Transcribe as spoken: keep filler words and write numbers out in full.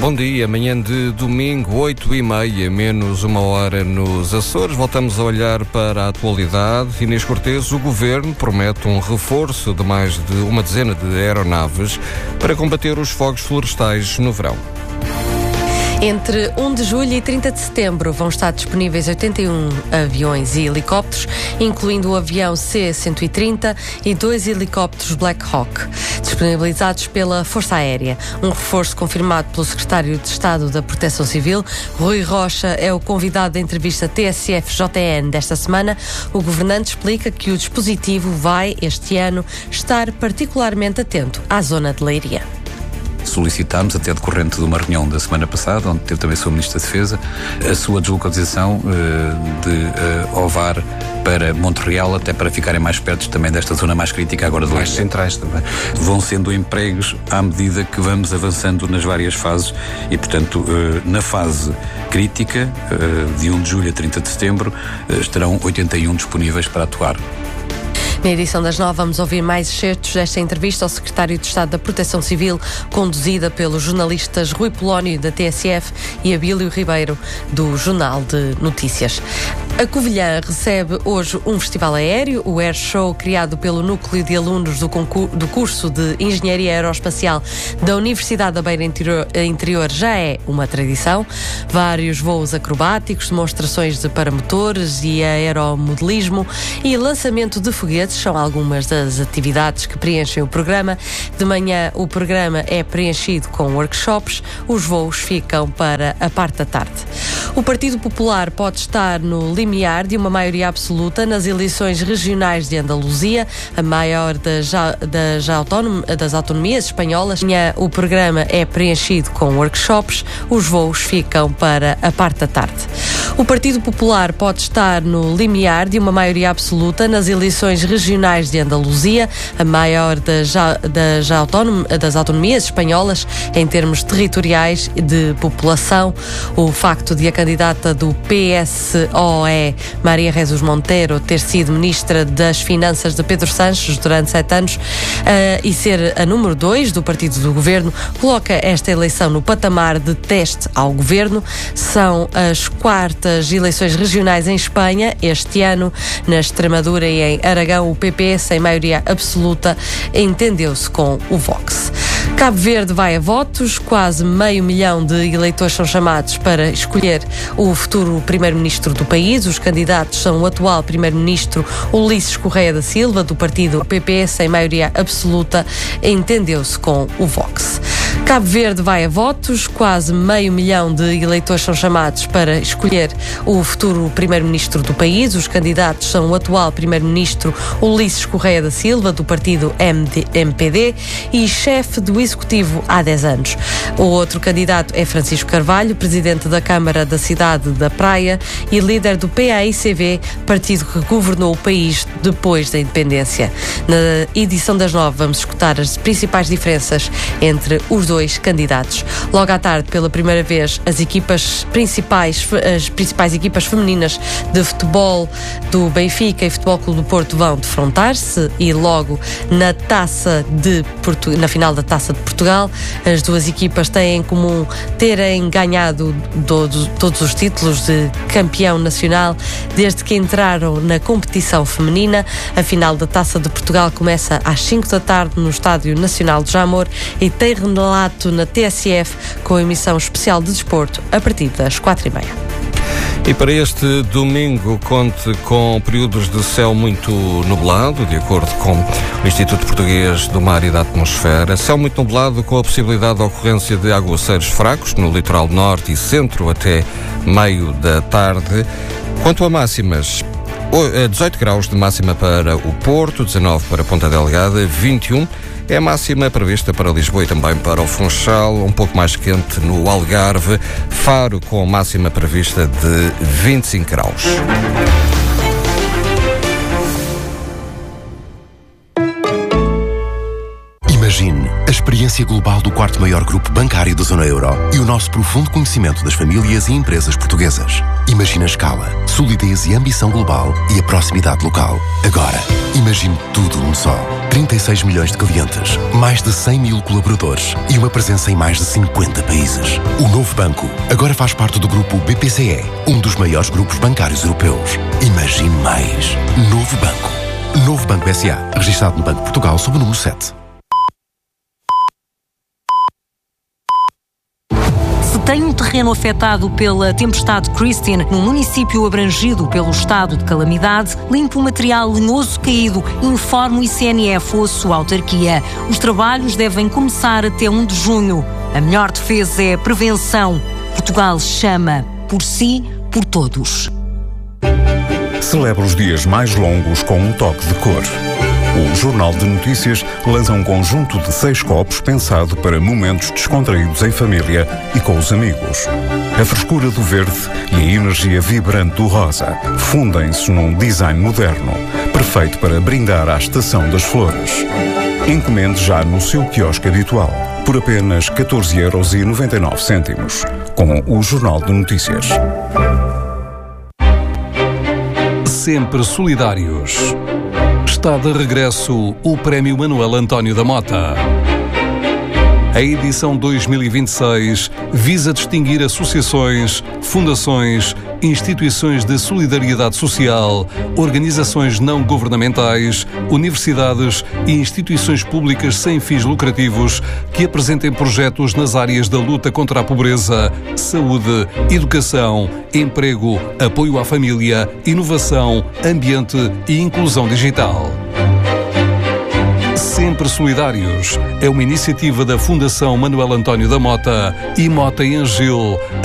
Bom dia, manhã de domingo, oito e meia, menos uma hora nos Açores. Voltamos a olhar para a atualidade. Inês Cortês, o Governo promete um reforço de mais de uma dezena de aeronaves para combater os fogos florestais no verão. Entre primeiro de julho e trinta de setembro vão estar disponíveis oitenta e um aviões e helicópteros, incluindo o avião C cento e trinta e dois helicópteros Black Hawk, disponibilizados pela Força Aérea. Um reforço confirmado pelo Secretário de Estado da Proteção Civil. Rui Rocha é o convidado da entrevista T S F J N desta semana. O governante explica que o dispositivo vai, este ano, estar particularmente atento à zona de Leiria. Solicitámos, até decorrente de uma reunião da semana passada, onde teve também o seu Ministro da Defesa, a sua deslocalização uh, de uh, Ovar para Montreal, até para ficarem mais perto também desta zona mais crítica agora de mais centrais também. Vão sendo empregos à medida que vamos avançando nas várias fases e, portanto, uh, na fase crítica, uh, de primeiro de julho a trinta de setembro, uh, estarão oitenta e um disponíveis para atuar. Na edição das nove vamos ouvir mais excertos desta entrevista ao Secretário de Estado da Proteção Civil, conduzida pelos jornalistas Rui Polónio, da T S F, e Abílio Ribeiro, do Jornal de Notícias. A Covilhã recebe hoje um festival aéreo, o Air Show, criado pelo Núcleo de Alunos do, concurso, do curso de Engenharia Aeroespacial da Universidade da Beira Interior, Interior já é uma tradição. Vários voos acrobáticos, demonstrações de paramotores e aeromodelismo e lançamento de foguetes são algumas das atividades que preenchem o programa. De manhã o programa é preenchido com workshops, os voos ficam para a parte da tarde. O Partido Popular pode estar no limiar de uma maioria absoluta nas eleições regionais de Andaluzia, a maior das, das, autónom, das autonomias espanholas. De manhã o programa é preenchido com workshops, os voos ficam para a parte da tarde. O Partido Popular pode estar no limiar de uma maioria absoluta nas eleições regionais de Andaluzia, a maior das, das, autónom, das autonomias espanholas em termos territoriais de população. O facto de a candidata do P S O E, Maria Jesus Monteiro, ter sido Ministra das Finanças de Pedro Sanches durante sete anos uh, e ser a número dois do partido do Governo, coloca esta eleição no patamar de teste ao Governo. São as quartas eleições regionais em Espanha este ano. Na Extremadura e em Aragão, o P P, sem maioria absoluta, entendeu-se com o Vox. Cabo Verde vai a votos, quase meio milhão de eleitores são chamados para escolher o futuro primeiro-ministro do país. Os candidatos são o atual primeiro-ministro Ulisses Correia da Silva, do partido P P, sem maioria absoluta, entendeu-se com o Vox. Cabo Verde vai a votos, quase meio milhão de eleitores são chamados para escolher o futuro primeiro-ministro do país. Os candidatos são o atual primeiro-ministro Ulisses Correia da Silva, do partido M P D, e chefe do Executivo há dez anos. O outro candidato é Francisco Carvalho, presidente da Câmara da Cidade da Praia e líder do P A I C V, partido que governou o país depois da independência. Na edição das nove vamos escutar as principais diferenças entre os dois candidatos. Logo à tarde, pela primeira vez, as equipas principais, as principais equipas femininas de futebol do Benfica e Futebol Clube do Porto vão defrontar-se e logo na taça de Portu- na final da Taça de Portugal, as duas equipas têm em comum terem ganhado todos, todos os títulos de campeão nacional desde que entraram na competição feminina. A final da Taça de Portugal começa às cinco da tarde no Estádio Nacional de Jamor e tem relato na T S F com emissão especial de desporto a partir das quatro e meia. E para este domingo, conte com períodos de céu muito nublado, de acordo com o Instituto Português do Mar e da Atmosfera. Céu muito nublado com a possibilidade de ocorrência de aguaceiros fracos no litoral norte e centro até meio da tarde. Quanto a máximas, dezoito graus de máxima para o Porto, dezanove para Ponta Delgada, vinte e um é a máxima prevista para Lisboa e também para o Funchal, um pouco mais quente no Algarve, Faro com máxima prevista de vinte e cinco graus. Imagine a experiência experiência global do quarto maior grupo bancário da zona euro e o nosso profundo conhecimento das famílias e empresas portuguesas. Imagina a escala, solidez e ambição global e a proximidade local. Agora, imagine tudo num só. trinta e seis milhões de clientes, mais de cem mil colaboradores e uma presença em mais de cinquenta países. O Novo Banco agora faz parte do grupo B P C E, um dos maiores grupos bancários europeus. Imagine mais. Novo Banco. Novo Banco S A, registado no Banco de Portugal sob o número sete. Se tem um terreno afetado pela tempestade Christine, num município abrangido pelo estado de calamidade, limpe o material lenhoso caído, informe o I C N F ou a sua autarquia. Os trabalhos devem começar até primeiro de junho. A melhor defesa é a prevenção. Portugal chama por si, por todos. Celebra os dias mais longos com um toque de cor. O Jornal de Notícias lança um conjunto de seis copos pensado para momentos descontraídos em família e com os amigos. A frescura do verde e a energia vibrante do rosa fundem-se num design moderno, perfeito para brindar à estação das flores. Encomende já no seu quiosque habitual, por apenas catorze euros e noventa e nove cêntimos, com o Jornal de Notícias. Sempre solidários. Está de regresso o Prémio Manuel António da Mota. A edição dois mil e vinte e seis visa distinguir associações, fundações, instituições de solidariedade social, organizações não governamentais, universidades e instituições públicas sem fins lucrativos que apresentem projetos nas áreas da luta contra a pobreza, saúde, educação, emprego, apoio à família, inovação, ambiente e inclusão digital. Sempre Solidários é uma iniciativa da Fundação Manuel António da Mota e Mota em Angil,